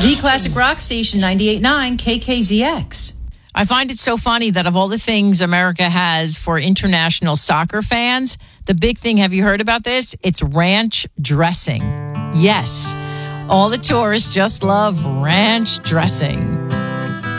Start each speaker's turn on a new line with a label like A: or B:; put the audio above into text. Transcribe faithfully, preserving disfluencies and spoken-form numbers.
A: The Classic Rock Station, ninety-eight point nine K K Z X.
B: I find it so funny that of all the things America has for international soccer fans, the big thing, have you heard about this? It's ranch dressing. Yes, all the tourists just love ranch dressing.